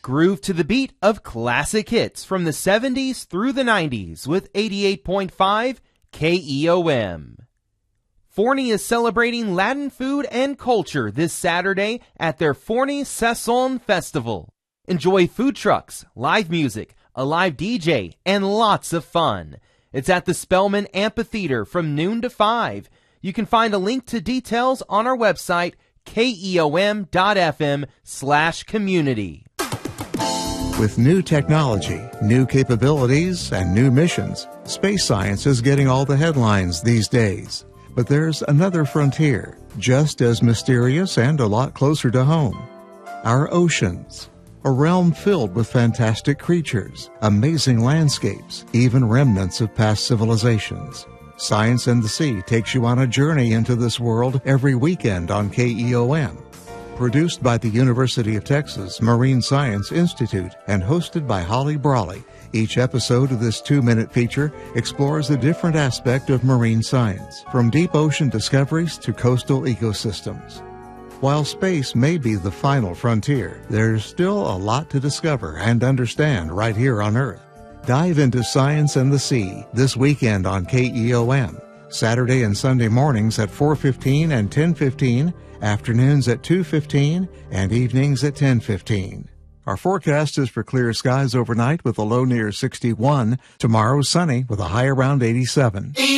Groove to the beat of classic hits from the 70s through the 90s with 88.5 KEOM. Forney is celebrating Latin food and culture this Saturday at their Forney Sazon Festival. Enjoy food trucks, live music, a live DJ, and lots of fun. It's at the Spellman Amphitheater from noon to 5. You can find a link to details on our website, keom.fm/community. With new technology, new capabilities, and new missions, space science is getting all the headlines these days. But there's another frontier, just as mysterious and a lot closer to home. Our oceans. A realm filled with fantastic creatures, amazing landscapes, even remnants of past civilizations. Science and the Sea takes you on a journey into this world every weekend on KEOM. Produced by the University of Texas Marine Science Institute and hosted by Holly Brawley, each episode of this 2-minute feature explores a different aspect of marine science, from deep ocean discoveries to coastal ecosystems. While space may be the final frontier, there's still a lot to discover and understand right here on Earth. Dive into Science and the Sea this weekend on KEOM, Saturday and Sunday mornings at 4:15 and 10:15, afternoons at 2:15, and evenings at 10:15. Our forecast is for clear skies overnight with a low near 61. Tomorrow sunny with a high around 87.